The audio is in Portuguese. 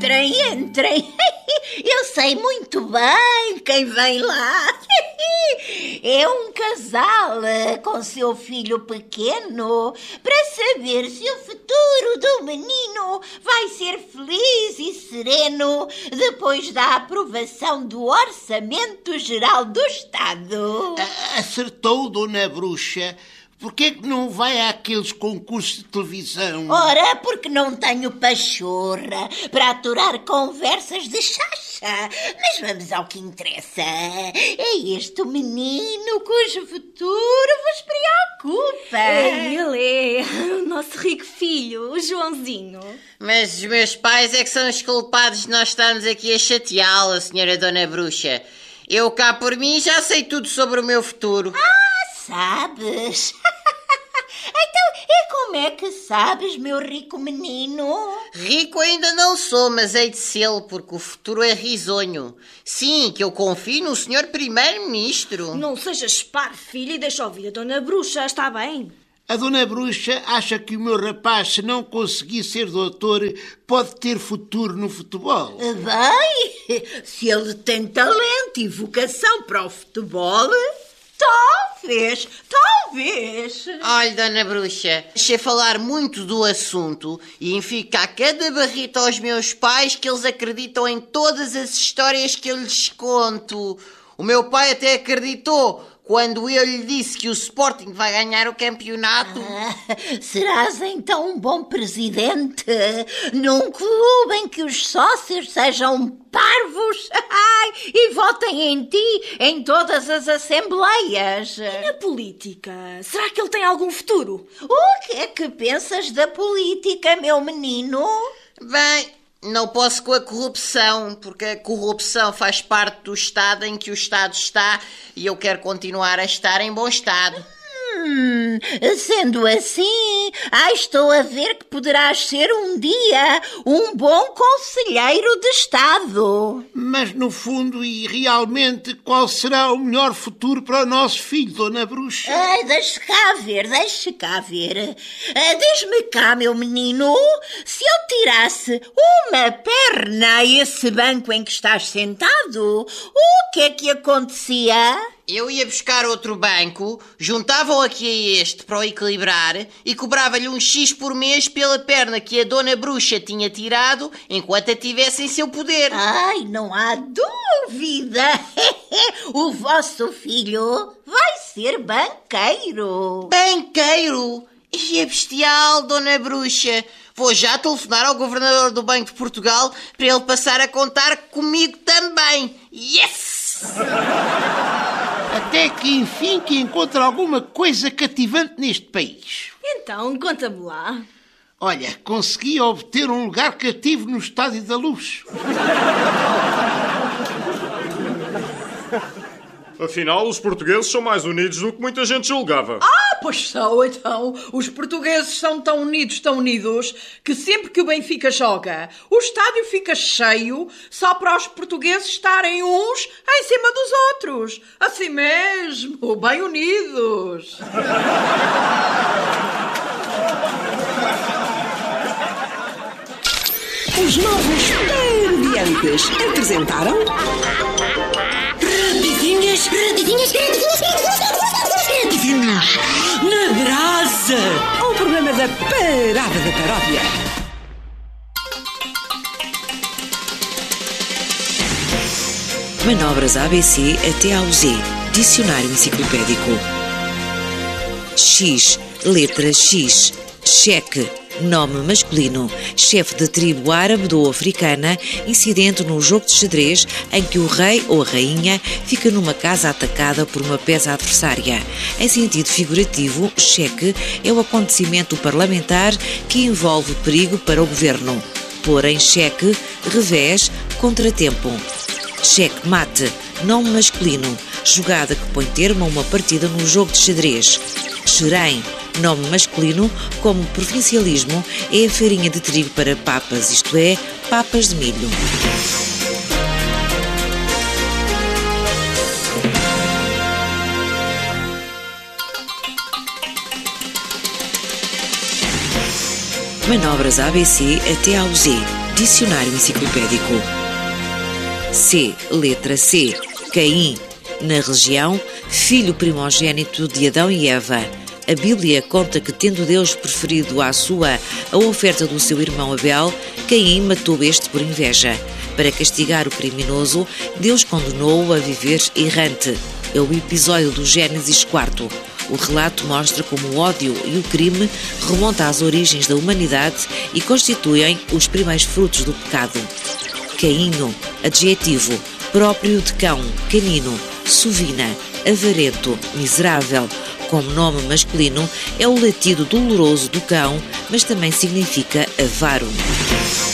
Entrem. Eu sei muito bem quem vem lá. É um casal com seu filho pequeno para saber se o futuro do menino vai ser feliz e sereno depois da aprovação do Orçamento Geral do Estado. Acertou, Dona Bruxa. Porquê que não vai àqueles concursos de televisão? Ora, porque não tenho pachorra para aturar conversas de chacha. Mas vamos ao que interessa. É este o menino cujo futuro vos preocupa. Ele é o nosso rico filho, o Joãozinho. Mas os meus pais é que são os culpados de nós estarmos aqui a chateá-la, senhora Dona Bruxa. Eu cá por mim já sei tudo sobre o meu futuro. Sabes? Então, e como é que sabes, meu rico menino? Rico ainda não sou, mas hei de sê-lo, porque o futuro é risonho. Sim, que eu confio no senhor primeiro-ministro. Não sejas parvo, filho, e deixa ouvir a Dona Bruxa, está bem? A Dona Bruxa acha que o meu rapaz, se não conseguir ser doutor, pode ter futuro no futebol. Bem, se ele tem talento e vocação para o futebol... Talvez. Olha, Dona Bruxa, deixei falar muito do assunto e enficar cada barrita aos meus pais que eles acreditam em todas as histórias que eu lhes conto. O meu pai até acreditou quando eu lhe disse que o Sporting vai ganhar o campeonato. Serás então um bom presidente num clube em que os sócios sejam parvos e votem em ti em todas as assembleias. E na política? Será que ele tem algum futuro? O que é que pensas da política, meu menino? Bem, não posso com a corrupção, porque a corrupção faz parte do estado em que o Estado está e eu quero continuar a estar em bom estado. Sendo assim, estou a ver que poderás ser um dia um bom conselheiro de Estado. Mas, no fundo e realmente, qual será o melhor futuro para o nosso filho, Dona Bruxa? Deixa cá ver. Diz-me cá, meu menino, se eu tirasse uma perna a esse banco em que estás sentado, o que é que acontecia? Eu ia buscar outro banco, juntava-o aqui a este para o equilibrar e cobrava-lhe um X por mês pela perna que a Dona Bruxa tinha tirado enquanto a tivesse em seu poder. Não há dúvida. O vosso filho vai ser banqueiro. Banqueiro? E é bestial, Dona Bruxa. Vou já telefonar ao governador do Banco de Portugal para ele passar a contar comigo também. Yes! Até que enfim que encontre alguma coisa cativante neste país. Então, conta-me lá. Olha, consegui obter um lugar cativo no Estádio da Luz. Afinal, os portugueses são mais unidos do que muita gente julgava. Pois são, então. Os portugueses são tão unidos, que sempre que o Benfica joga, o estádio fica cheio só para os portugueses estarem uns em cima dos outros. Assim mesmo, bem unidos. Os novos Parodiantes apresentaram... Rapidinhas na brasa. O programa da Parada da Paródia. Manobras ABC até ao Z. Dicionário enciclopédico. X. Letra X. Cheque. Nome masculino, chefe de tribo árabe ou africana, incidente num jogo de xadrez em que o rei ou a rainha fica numa casa atacada por uma peça adversária. Em sentido figurativo, cheque é o acontecimento parlamentar que envolve perigo para o governo. Pôr em xeque, revés, contratempo. Cheque-mate, nome masculino, jogada que põe termo a uma partida num jogo de xadrez. Xerém, nome masculino, como provincialismo, é a farinha de trigo para papas, isto é, papas de milho. Manobras ABC até ao Z. Dicionário Enciclopédico. C. Letra C. Caim. Na religião, filho primogênito de Adão e Eva. A Bíblia conta que, tendo Deus preferido à sua a oferta do seu irmão Abel, Caim matou este por inveja. Para castigar o criminoso, Deus condenou-o a viver errante. É o episódio do Gênesis 4. O relato mostra como o ódio e o crime remontam às origens da humanidade e constituem os primeiros frutos do pecado. Cainho, adjetivo, próprio de cão, canino, sovina, avarento, miserável. Como nome masculino, é o latido doloroso do cão, mas também significa avaro.